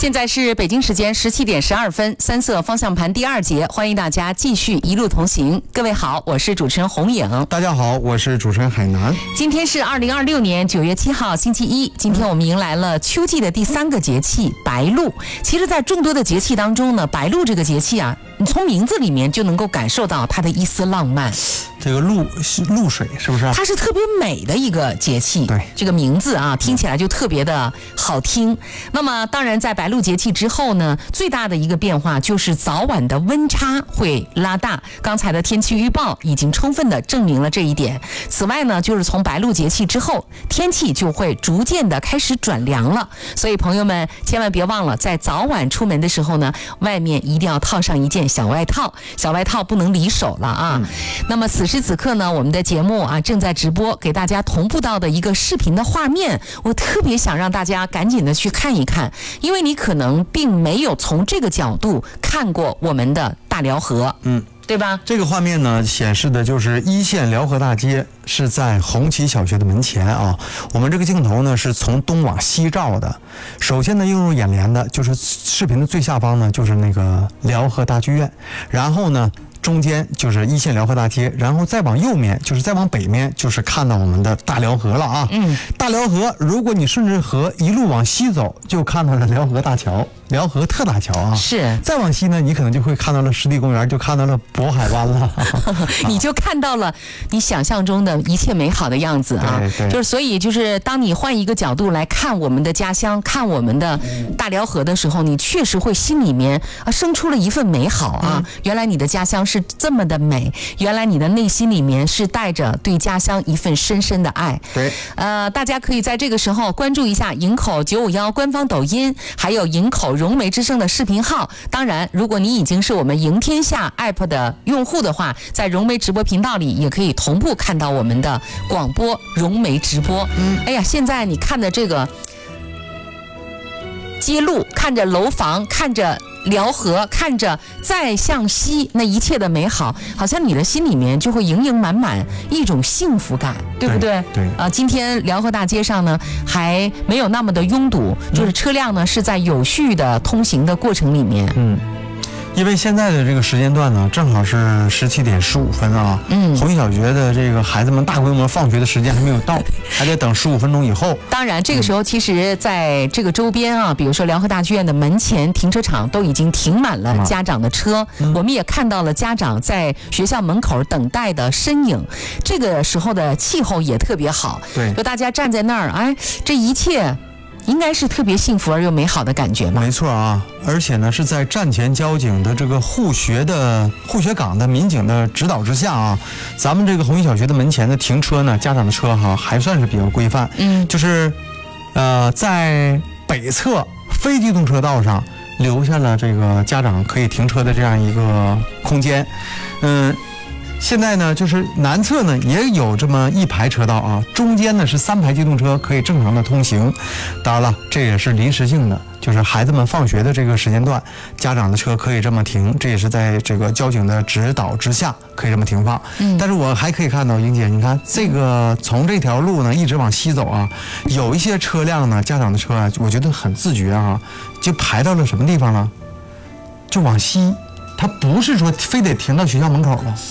现在是北京时间17点12分，三色方向盘第2节，欢迎大家继续一路同行。各位好，我是主持人红颖。 大家好，我是主持人海南。 今天是2026年9月7号，星期一。今天我们迎来了秋季的第3个节气白露。其实，在众多的节气当中呢，白露这个节气啊，你从名字里面就能够感受到它的一丝浪漫。 这个露水是不是？ 它是特别美的一个节气。 对， 这个名字啊，听起来就特别的好听。那么，当然在白露节气之后呢，最大的一个变化就是早晚的温差会拉大。刚才的天气预报已经充分的证明了这一点。此外呢，就是从白露节气之后，天气就会逐渐的开始转凉了。所以朋友们千万别忘了，在早晚出门的时候呢，外面一定要套上一件小外套，小外套不能离手了啊。那么此时此刻呢，我们的节目啊正在直播，给大家同步到的一个视频的画面，我特别想让大家赶紧的去看一看，因为你可能并没有从这个角度看过我们的大辽河，对吧？ 这个画面呢，显示的就是一线辽河大街是在红旗小学的门前啊。我们这个镜头呢是从东往西照的。首先呢，映入眼帘的就是视频的最下方呢，就是那个辽河大剧院，然后呢，中间就是一线辽河大街，然后再往右面，就是再往北面，就是看到我们的大辽河了啊。大辽河，如果你顺着河一路往西走，就看到了辽河大桥。辽河特大桥啊， 是。 再往西呢，你可能就会看到了湿地公园，就看到了渤海湾了， 你就看到了你想象中的一切美好的样子啊。 对， 就是所以就是当你换一个角度来看我们的家乡，看我们的大辽河的时候，你确实会心里面生出了一份美好啊。原来你的家乡是这么的美，原来你的内心里面是带着对家乡一份深深的爱。 对， 大家可以在这个时候关注一下营口951官方抖音，还有营口融媒之声的视频号。当然，如果你已经是我们赢天下 app 的用户的话，在融媒直播频道里也可以同步看到我们的广播融媒直播。哎呀，现在你看的这个街路，看着楼房，看着辽河，看着再向西那一切的美好，好像你的心里面就会盈盈满满一种幸福感，对不对？ 对。 今天辽河大街上呢还没有那么的拥堵，就是车辆呢是在有序的通行的过程里面。 因为现在的这个时间段呢，正好是17点15分啊。红旗小学的这个孩子们大规模放学的时间还没有到，还得等15分钟以后。 当然，这个时候其实在这个周边啊，比如说辽河大剧院的门前停车场都已经停满了家长的车，我们也看到了家长在学校门口等待的身影。这个时候的气候也特别好， 对， 就大家站在那儿，哎，这一切应该是特别幸福而又美好的感觉吧？ 没错啊，而且呢是在站前交警的这个护学岗的民警的指导之下啊，咱们这个红旗小学的门前的停车呢，家长的车哈还算是比较规范。就是在北侧非机动车道上留下了这个家长可以停车的这样一个空间。现在呢，就是南侧呢也有这么一排车道啊，中间呢是3排机动车可以正常的通行。当然了，这也是临时性的，就是孩子们放学的这个时间段，家长的车可以这么停，这也是在这个交警的指导之下可以这么停放。但是我还可以看到，英姐，你看这个从这条路呢一直往西走啊，有一些车辆呢，家长的车啊，我觉得很自觉啊，就排到了什么地方了，就往西，它不是说非得停到学校门口了。